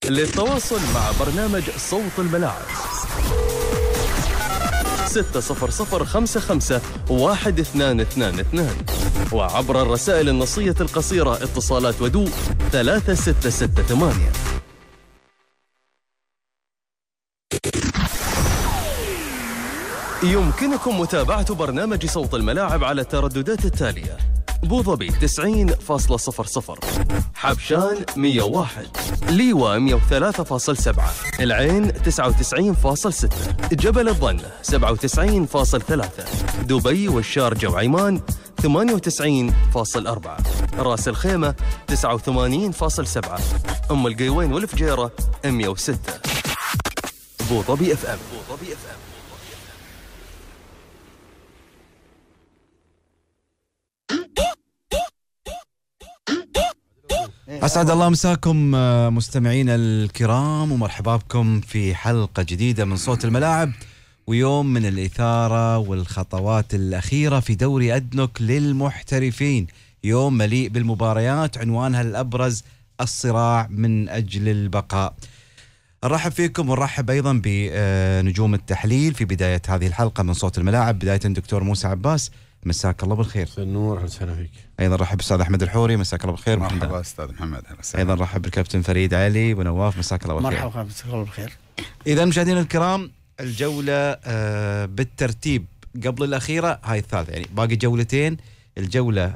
للتواصل مع برنامج صوت الملاعب 600551222 وعبر الرسائل النصية القصيرة اتصالات ودوء 3668. يمكنكم متابعة برنامج صوت الملاعب على الترددات التالية: بو ظبي 90.00، حبشان 101، ليوى 103.7، العين 99.6، جبل الظن 97.3، دبي والشارجة وعمان 98.4، راس الخيمة 89.7، أم القيوين والفجيرة 106. بو ظبي اف ام. أسعد الله مساكم مستمعينا الكرام، ومرحبا بكم في حلقة جديدة من صوت الملاعب، ويوم من الإثارة والخطوات الأخيرة في دوري أدنوك للمحترفين. يوم مليء بالمباريات عنوانها الأبرز الصراع من أجل البقاء. نرحب فيكم ونرحب أيضا بنجوم التحليل في بداية هذه الحلقة من صوت الملاعب. بداية الدكتور موسى عباس، مساك الله بالخير. النور، اهلا وسهلا فيك. ايضا رحب بالاستاذ احمد الحوري، مساك الله بالخير. مرحبا استاذ محمد. ايضا رحب بالكابتن فريد علي ونواف، مساك الله بالخير. مرحبا، مساك الله بالخير. اذا مشاهدينا الكرام، الجوله بالترتيب قبل الاخيره هاي الثالثه، يعني باقي جولتين. الجوله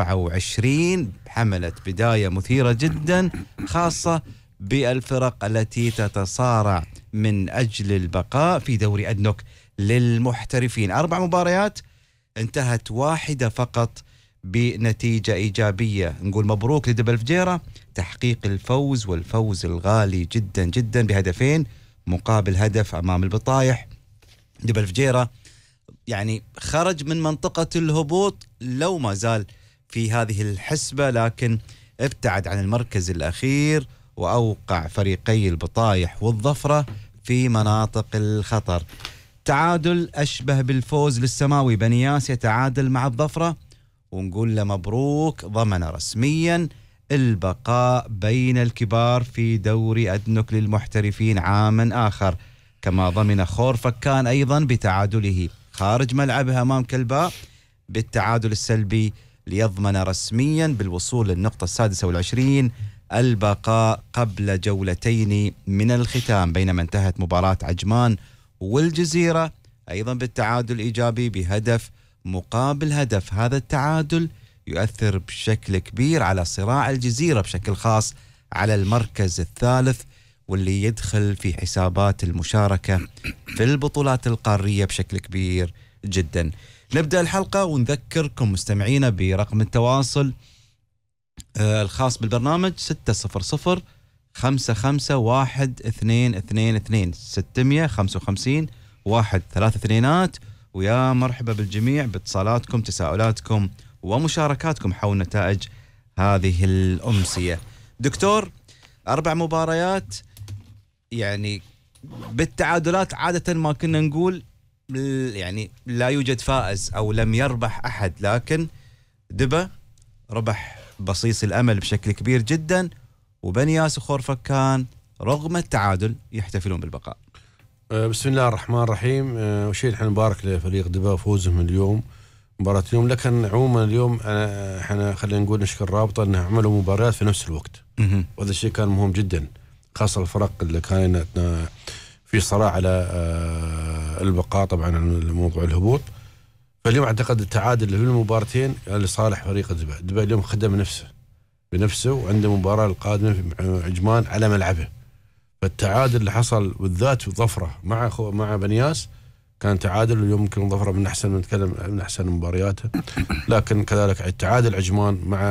24 حملت بدايه مثيره جدا، خاصه بالفرق التي تتصارع من اجل البقاء في دوري أدنوك للمحترفين. 4 مباريات انتهت واحدة فقط بنتيجة إيجابية. نقول مبروك لدبل فجيرة تحقيق الفوز، والفوز الغالي جدا جدا بهدفين مقابل هدف أمام البطايح. دبل فجيرة يعني خرج من منطقة الهبوط، لو ما زال في هذه الحسبة، لكن ابتعد عن المركز الأخير وأوقع فريقي البطايح والظفرة في مناطق الخطر. تعادل أشبه بالفوز للسماوي، بنياس يتعادل مع الظفرة، ونقول له مبروك، ضمن رسميا البقاء بين الكبار في دوري أدنوك للمحترفين عاما آخر. كما ضمن خور فكان أيضا بتعادله خارج ملعبه أمام كلباء بالتعادل السلبي، ليضمن رسميا بالوصول للنقطة 26 البقاء قبل جولتين من الختام. بينما انتهت مباراة عجمان والجزيرة أيضا بالتعادل إيجابي بهدف مقابل هدف. هذا التعادل يؤثر بشكل كبير على صراع الجزيرة بشكل خاص على المركز الثالث، واللي يدخل في حسابات المشاركة في البطولات القارية بشكل كبير جدا. نبدأ الحلقة ونذكركم مستمعينا برقم التواصل الخاص بالبرنامج 600 551222 655 132. ويا مرحبا بالجميع باتصالاتكم، تساؤلاتكم ومشاركاتكم حول نتائج هذه الأمسية. دكتور، 4 مباريات يعني بالتعادلات، عادة ما كنا نقول يعني لا يوجد فائز أو لم يربح أحد، لكن دبا ربح بصيص الأمل بشكل كبير جدا، وبنياس وخور فكان رغم التعادل يحتفلون بالبقاء. بسم الله الرحمن الرحيم. وشيء احنا نبارك لفريق دبا فوزهم اليوم، مباراة اليوم. لكن عموما اليوم احنا خلينا نقول نشكر الرابطة انها عملوا مباريات في نفس الوقت، وهذا الشيء كان مهم جدا، خاصة الفرق اللي كانت في صراع على البقاء طبعا عن موضوع الهبوط. فاليوم اعتقد التعادل في المباراتين لصالح فريق دبا. دبا اليوم خدم نفسه بنفسه، وعنده مباراة القادمة في عجمان على ملعبه. فالتعادل اللي حصل بالذات في ظفرة مع بنياس كان تعادل، واليوم يمكن ظفرة من أحسن مبارياته. لكن كذلك التعادل عجمان مع